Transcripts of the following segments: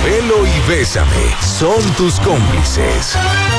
Chabelo y Bésame son tus cómplices.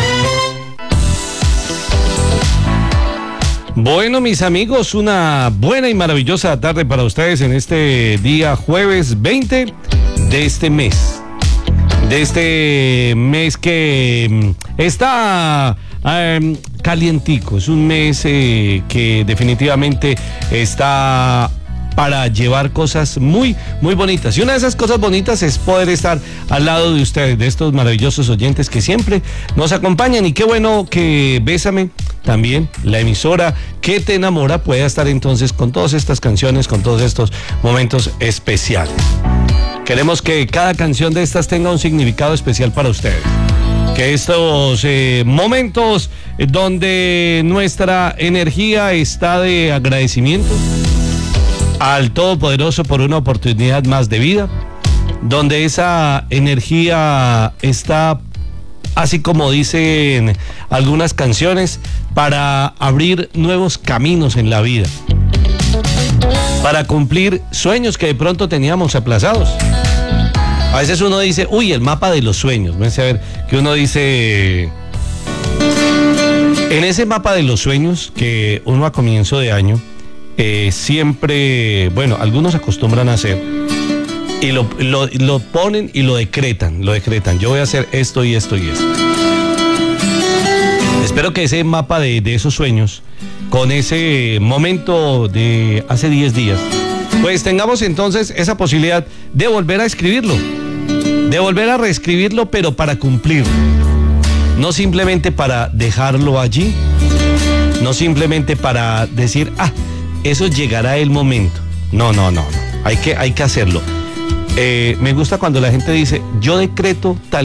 Bueno, mis amigos, una buena y maravillosa tarde para ustedes en este día jueves 20 de este mes. De este mes que está calientico. Es un mes que definitivamente está para llevar cosas muy, muy bonitas. Y una de esas cosas bonitas es poder estar al lado de ustedes, de estos maravillosos oyentes que siempre nos acompañan. Y qué bueno que Bésame, también la emisora que te enamora, pueda estar entonces con todas estas canciones, con todos estos momentos especiales. Queremos que cada canción de estas tenga un significado especial para ustedes. Que estos momentos donde nuestra energía está de agradecimiento al Todopoderoso por una oportunidad más de vida, donde esa energía está, así como dicen algunas canciones, para abrir nuevos caminos en la vida, para cumplir sueños que de pronto teníamos aplazados. A veces uno dice, uy, el mapa de los sueños. Vamos a ver, que uno dice, en ese mapa de los sueños que uno a comienzo de año siempre, bueno, algunos acostumbran a hacer y lo ponen y lo decretan. Yo voy a hacer esto y esto y esto. Espero que ese mapa de esos sueños, con ese momento de hace 10 días, pues tengamos entonces esa posibilidad de volver a escribirlo, de volver a reescribirlo, pero para cumplirlo. No simplemente para dejarlo allí, no simplemente para decir, eso llegará el momento. No. Hay que hacerlo. Me gusta cuando la gente dice, yo decreto tal